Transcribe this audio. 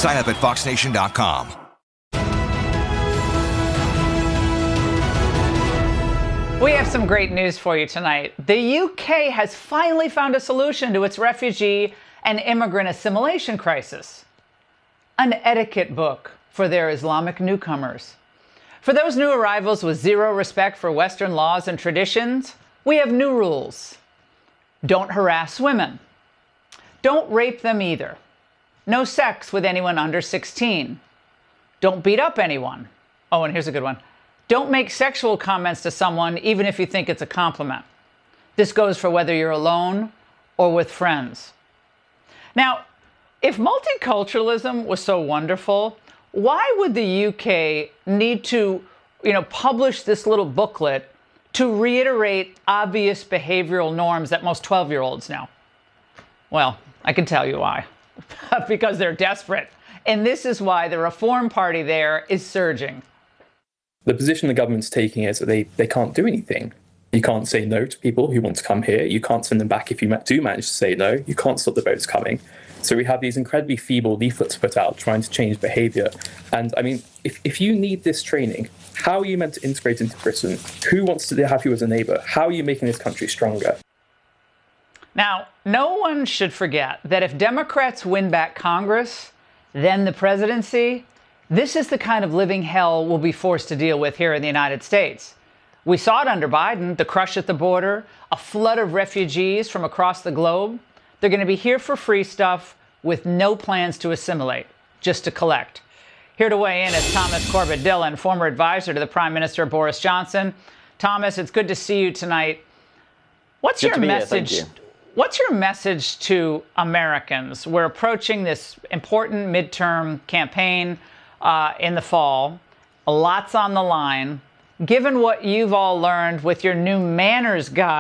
Sign up at foxnation.com. We have some great news for you tonight. The UK has finally found a solution to its refugee and immigrant assimilation crisis. An etiquette book for their Islamic newcomers. For those new arrivals with zero respect for Western laws and traditions, we have new rules. Don't harass women. Don't rape them either. No sex with anyone under 16. Don't beat up anyone. Oh, and here's a good one. Don't make sexual comments to someone, even if you think it's a compliment. This goes for whether you're alone or with friends. Now, if multiculturalism was so wonderful, why would the UK need to, publish this little booklet to reiterate obvious behavioral norms that most 12-year-olds know? Well, I can tell you why. Because they're desperate. And this is why the Reform Party there is surging. The position the government's taking is that they can't do anything. You can't say no to people who want to come here. You can't send them back if you do manage to say no. You can't stop the boats coming. So we have these incredibly feeble leaflets put out trying to change behaviour. And I mean, if you need this training, how are you meant to integrate into Britain? Who wants to have you as a neighbour? How are you making this country stronger? Now, no one should forget that if Democrats win back Congress, then the presidency, this is the kind of living hell we'll be forced to deal with here in the United States. We saw it under Biden, the crush at the border, a flood of refugees from across the globe. They're going to be here for free stuff with no plans to assimilate, just to collect. Here to weigh in is Thomas Corbett Dillon, former advisor to the Prime Minister Boris Johnson. Thomas, it's good to see you tonight. What's your message? What's your message to Americans? We're approaching this important midterm campaign in the fall. Lots on the line. Given what you've all learned with your new manners guide,